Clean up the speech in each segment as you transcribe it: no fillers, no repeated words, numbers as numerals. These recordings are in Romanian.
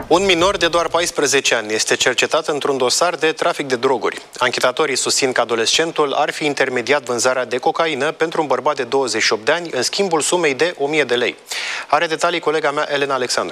Un minor de doar 14 ani este cercetat într-un dosar de trafic de droguri. Anchetatorii susțin că adolescentul ar fi intermediat vânzarea de cocaină pentru un bărbat de 28 de ani în schimbul sumei de 1000 de lei. Are detalii colega mea, Elena Alexandru.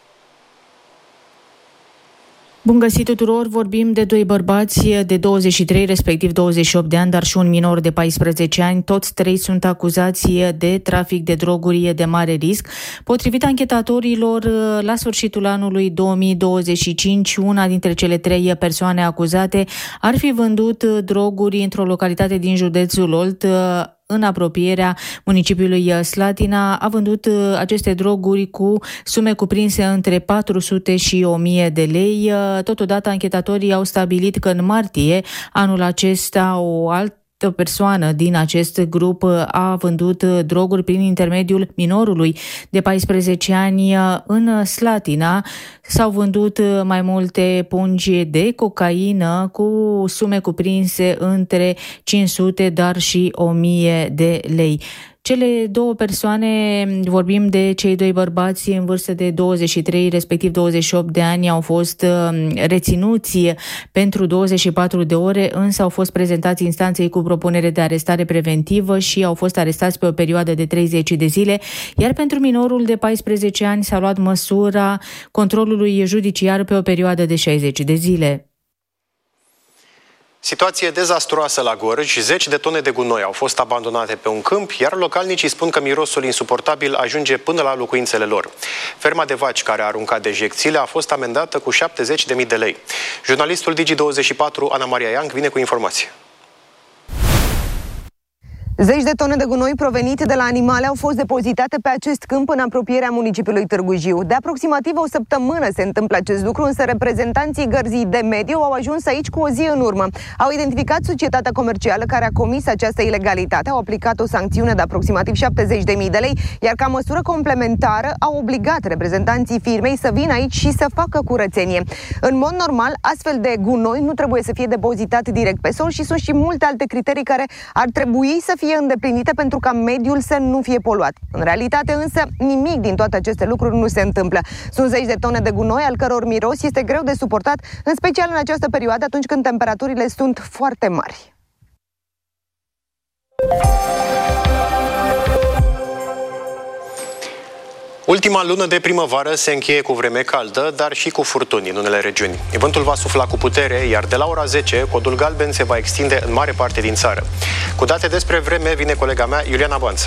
Bun găsit tuturor! Vorbim de doi bărbați de 23, respectiv 28 de ani, dar și un minor de 14 ani. Toți trei sunt acuzați de trafic de droguri de mare risc. Potrivit anchetatorilor, la sfârșitul anului 2025, una dintre cele trei persoane acuzate ar fi vândut droguri într-o localitate din județul Olt, în apropierea municipiului Slatina. A vândut aceste droguri cu sume cuprinse între 400 și 1000 de lei. Totodată, anchetatorii au stabilit că în martie anul acesta o altă persoană din acest grup a vândut droguri prin intermediul minorului de 14 ani în Slatina. S-au vândut mai multe pungi de cocaină cu sume cuprinse între 500, dar și 1000 de lei. Cele două persoane, vorbim de cei doi bărbați în vârstă de 23, respectiv 28 de ani, au fost reținuți pentru 24 de ore, însă au fost prezentați instanței cu propunere de arestare preventivă și au fost arestați pe o perioadă de 30 de zile, iar pentru minorul de 14 ani s-a luat măsura controlului judiciar pe o perioadă de 60 de zile. Situație dezastruoasă la Gorj, 10 de tone de gunoi au fost abandonate pe un câmp, iar localnicii spun că mirosul insuportabil ajunge până la locuințele lor. Ferma de vaci care a aruncat dejecțiile a fost amendată cu 70.000 de lei. Jurnalistul Digi24, Ana Maria Ianc, vine cu informații. Zeci de tone de gunoi provenite de la animale au fost depozitate pe acest câmp în apropierea municipiului Târgu Jiu. De aproximativ o săptămână se întâmplă acest lucru, însă reprezentanții Gărzii de Mediu au ajuns aici cu o zi în urmă. Au identificat societatea comercială care a comis această ilegalitate, au aplicat o sancțiune de aproximativ 70.000 de lei, iar ca măsură complementară au obligat reprezentanții firmei să vină aici și să facă curățenie. În mod normal, astfel de gunoi nu trebuie să fie depozitat direct pe sol și sunt și multe alte criterii care ar trebui să fie îndeplinite pentru ca mediul să nu fie poluat. În realitate însă nimic din toate aceste lucruri nu se întâmplă. Sunt zeci de tone de gunoi al căror miros este greu de suportat, în special în această perioadă atunci când temperaturile sunt foarte mari. Ultima lună de primăvară se încheie cu vreme caldă, dar și cu furtuni în unele regiuni. Vântul va sufla cu putere, iar de la ora 10, codul galben se va extinde în mare parte din țară. Cu date despre vreme vine colega mea, Iuliana Banță.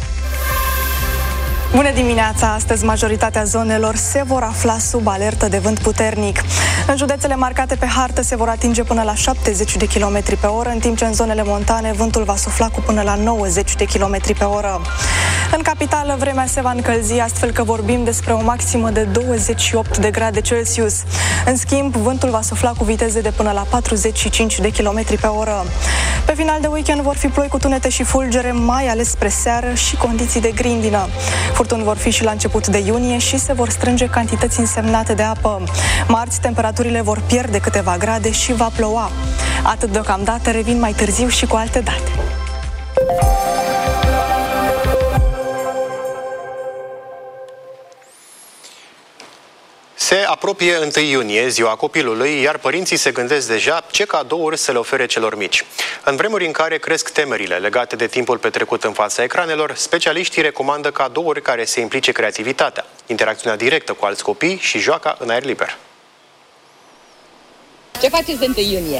Bună dimineața! Astăzi majoritatea zonelor se vor afla sub alertă de vânt puternic. În județele marcate pe hartă se vor atinge până la 70 de km pe oră, în timp ce în zonele montane vântul va sufla cu până la 90 de km pe oră. În capitală vremea se va încălzi, astfel că vorbim despre o maximă de 28 de grade Celsius. În schimb, vântul va sufla cu viteze de până la 45 de km pe oră. Pe final de weekend vor fi ploi cu tunete și fulgere, mai ales spre seară, și condiții de grindină. Furtuni vor fi și la început de iunie și se vor strânge cantități însemnate de apă. Marți, temperaturile vor pierde câteva grade și va ploua. Atât deocamdată, revin mai târziu și cu alte date. Se apropie 1 iunie, ziua copilului, iar părinții se gândesc deja ce cadouri să le ofere celor mici. În vremuri în care cresc temerile legate de timpul petrecut în fața ecranelor, specialiștii recomandă cadouri care să implice creativitatea, interacțiunea directă cu alți copii și joaca în aer liber. Ce faceți de 1 iunie?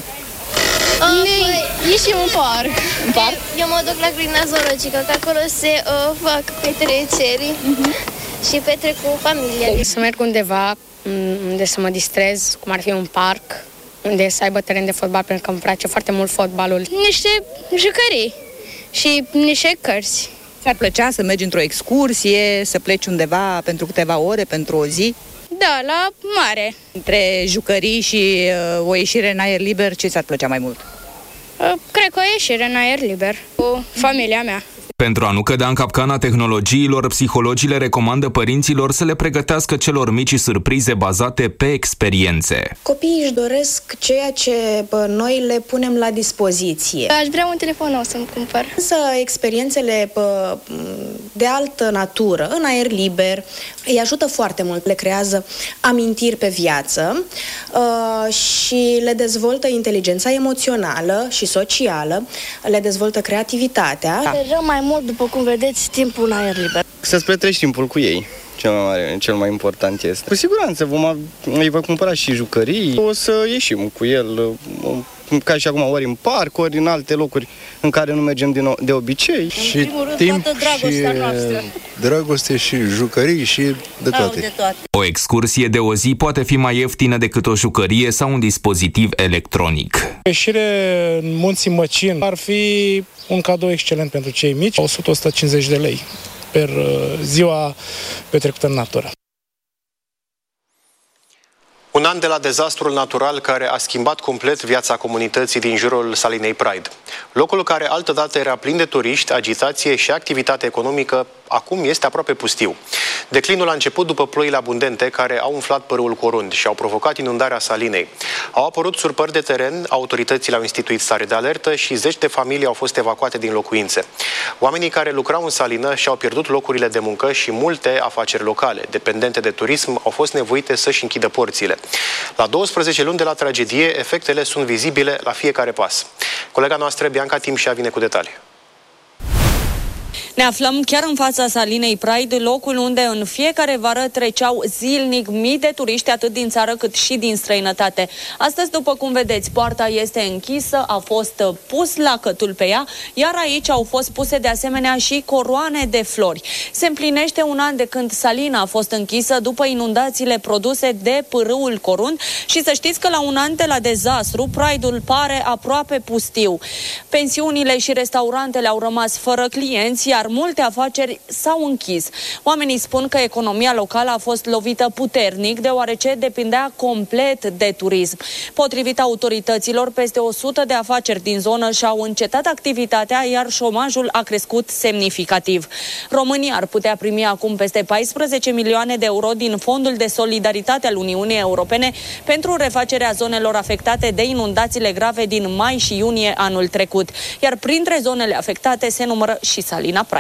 Ieșim în parc. În parc? Eu mă duc la grina zoologică, că acolo se fac petreceri și petrec cu familia. Să merg undeva unde să mă distrez, cum ar fi un parc, unde să aibă teren de fotbal, pentru că îmi place foarte mult fotbalul. Niște jucării și niște cărți. Ți-ar plăcea să mergi într-o excursie, să pleci undeva pentru câteva ore, pentru o zi? Da, la mare. Între jucării și o ieșire în aer liber, ce ți-ar plăcea mai mult? Cred că o ieșire în aer liber cu familia mea. Pentru a nu cădea în capcana tehnologiilor, psihologii le recomandă părinților să le pregătească celor mici surprize bazate pe experiențe. Copiii își doresc ceea ce noi le punem la dispoziție. Aș vrea un telefon nou să-mi cumpăr. Însă experiențele de altă natură, în aer liber, îi ajută foarte mult. Le creează amintiri pe viață și le dezvoltă inteligența emoțională și socială, le dezvoltă creativitatea. Rău mai mult, după cum vedeți, timpul în aer liber. Să-ți petreci timpul cu ei. Cel mai important este. Cu siguranță îi voi cumpăra și jucării. O să ieșim cu el, ca și acum, ori în parc, ori în alte locuri în care nu mergem de obicei. Și timp și dragoste și jucării și de toate. O excursie de o zi poate fi mai ieftină decât o jucărie sau un dispozitiv electronic. Ieșire în Munții Măcin ar fi un cadou excelent pentru cei mici, 100-150 de lei per ziua petrecută în natură. Un an de la dezastrul natural care a schimbat complet viața comunității din jurul Salinei Pride. Locul care altădată era plin de turiști, agitație și activitate economică, acum este aproape pustiu. Declinul a început după ploile abundente care au umflat părâul corund și au provocat inundarea Salinei. Au apărut surpări de teren, autoritățile au instituit stare de alertă și zeci de familii au fost evacuate din locuințe. Oamenii care lucrau în salină și-au pierdut locurile de muncă și multe afaceri locale, dependente de turism, au fost nevoite să-și închidă porțile. La 12 luni de la tragedie, efectele sunt vizibile la fiecare pas. Colega noastră, Bianca Timșa, vine cu detalii. Ne aflăm chiar în fața Salinei Pride, locul unde în fiecare vară treceau zilnic mii de turiști, atât din țară cât și din străinătate. Astăzi, după cum vedeți, poarta este închisă, a fost pus lacătul pe ea, iar aici au fost puse de asemenea și coroane de flori. Se împlinește un an de când Salina a fost închisă după inundațiile produse de pârâul Corund și să știți că la un an de la dezastru, Pride-ul pare aproape pustiu. Pensiunile și restaurantele au rămas fără clienți, iar multe afaceri s-au închis. Oamenii spun că economia locală a fost lovită puternic, deoarece depindea complet de turism. Potrivit autorităților, peste 100 de afaceri din zonă și-au încetat activitatea, iar șomajul a crescut semnificativ. România ar putea primi acum peste 14 milioane de euro din Fondul de Solidaritate al Uniunii Europene pentru refacerea zonelor afectate de inundațiile grave din mai și iunie anul trecut. Iar printre zonele afectate se numără și Salina Pride.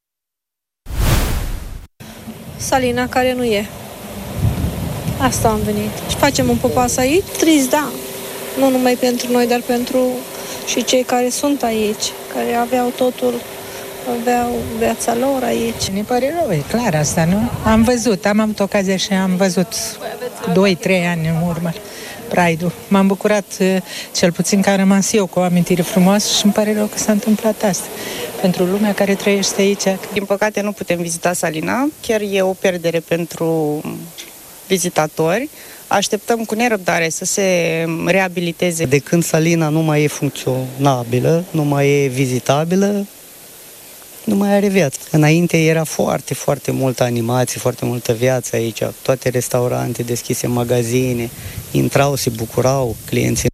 Salina care nu e. Asta am venit. Și facem un popas aici. Trist, da. Nu numai pentru noi, dar pentru și cei care sunt aici, care aveau totul, aveau viața lor aici. Ne pare rău, e clar asta, nu? Am văzut, am avut ocazia și am văzut 2-3 ani în urmă Pride-ul. M-am bucurat, cel puțin că am rămas eu cu o amintire frumoasă și îmi pare rău că s-a întâmplat asta. Pentru lumea care trăiește aici. Din păcate nu putem vizita Salina, chiar e o pierdere pentru vizitatori. Așteptăm cu nerăbdare să se reabiliteze. De când Salina nu mai e funcționabilă, nu mai e vizitabilă, nu mai are viață. Înainte era foarte, foarte multă animație, foarte multă viață aici. Toate restaurante deschise, magazine, intrau, se bucurau clienții.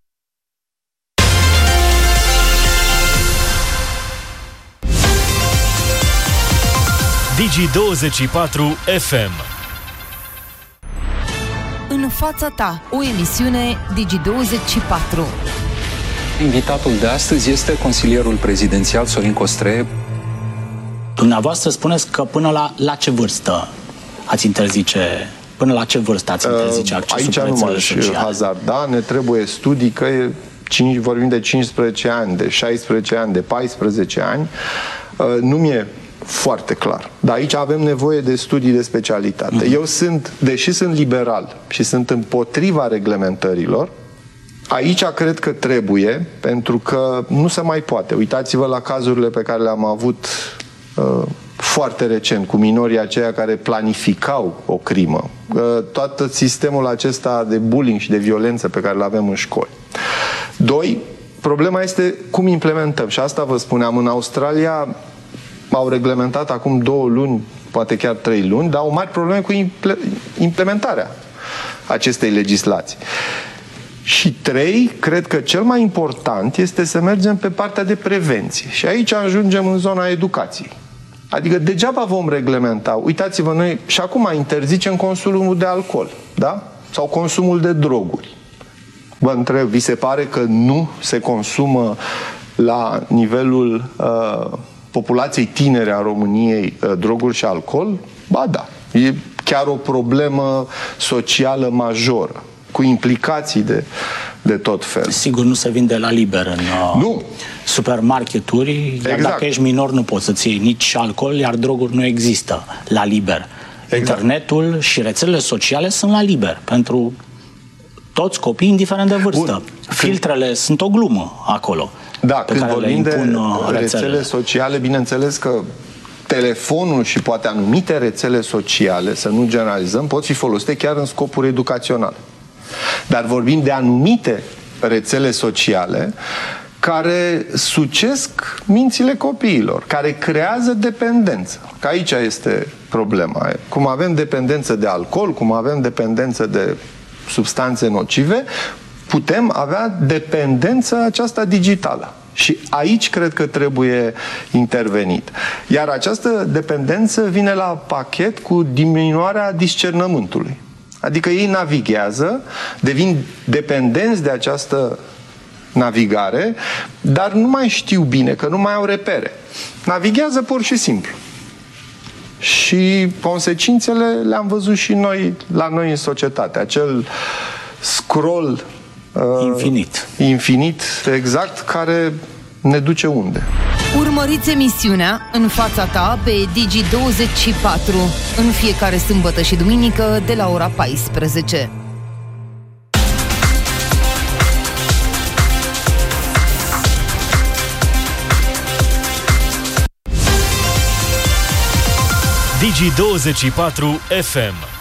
Digi24 FM. În fața ta, o emisiune Digi24. Invitatul de astăzi este consilierul prezidențial Sorin Costree. Dumneavoastră spuneți că până la ce vârstă ați interzice, până la ce vârstă ați interzice accesul aici pe rețelele nu sociale? m-aș hazarda, ne trebuie studii că vorbim de 15 ani, de 16 ani, de 14 ani. Nu mi-e foarte clar. Dar aici avem nevoie de studii de specialitate. Eu deși sunt liberal și sunt împotriva reglementărilor, aici cred că trebuie, pentru că nu se mai poate. Uitați-vă la cazurile pe care le-am avut foarte recent, cu minorii aceia care planificau o crimă. Tot sistemul acesta de bullying și de violență pe care îl avem în școli. 2. Problema este cum implementăm. Și asta vă spuneam, în Australia au reglementat acum 2 luni, poate chiar 3 luni, dar au mari probleme cu implementarea acestei legislații. Și 3, cred că cel mai important este să mergem pe partea de prevenție. Și aici ajungem în zona educației. Adică degeaba vom reglementa. Uitați-vă, noi și acum interzicem consumul de alcool, da? Sau consumul de droguri. Vă întreb, vi se pare că nu se consumă la nivelul populației tinere a României droguri și alcool? Ba da. E chiar o problemă socială majoră, cu implicații de tot fel. Sigur, nu se vinde la liber în supermarketuri, iar dacă ești minor nu poți să-ți iei nici alcool, iar droguri nu există la liber. Internetul și rețelele sociale sunt la liber pentru toți copiii, indiferent de vârstă. Filtrele sunt o glumă acolo. Da, când vorbim de rețele sociale, bineînțeles că telefonul și poate anumite rețele sociale, să nu generalizăm, pot fi folosite chiar în scopuri educaționale. Dar vorbim de anumite rețele sociale care sucesc mințile copiilor, care creează dependență. Că aici este problema. Cum avem dependență de alcool, cum avem dependență de substanțe nocive, putem avea dependența aceasta digitală. Și aici cred că trebuie intervenit. Iar această dependență vine la pachet cu diminuarea discernământului. Adică ei navighează, devin dependenți de această navigare, dar nu mai știu bine, că nu mai au repere. Navighează pur și simplu. Și consecințele le-am văzut și noi, la noi în societate. Acel scroll infinit, exact, care ne duce unde? Urmăriți emisiunea În fața ta pe Digi24 în fiecare sâmbătă și duminică de la ora 14. Digi24 FM.